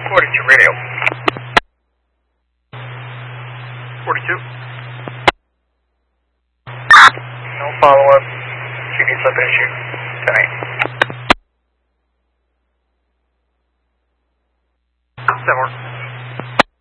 42 radio. 42. No follow-up. She needs up issue tonight. 7.